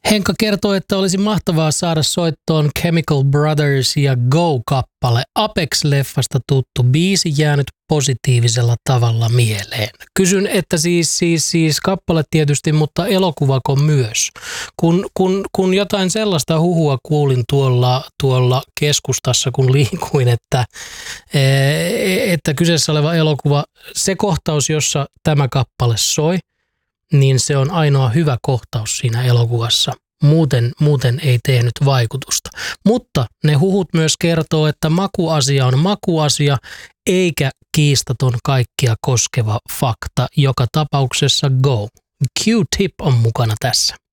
Henkka kertoi, että olisi mahtavaa saada soittoon Chemical Brothers ja Go-kappale. Apex-leffasta tuttu biisi jäänyt positiivisella tavalla mieleen. Kysyn, että siis kappale tietysti, mutta elokuvako myös? Kun jotain sellaista huhua kuulin tuolla keskustassa, kun liikuin, että kyseessä oleva elokuva, se kohtaus, jossa tämä kappale soi, niin se on ainoa hyvä kohtaus siinä elokuvassa. Muuten ei tehnyt vaikutusta. Mutta ne huhut myös kertoo, että makuasia on makuasia, eikä kiistaton kaikkia koskeva fakta. Joka tapauksessa Go. Q-Tip on mukana tässä.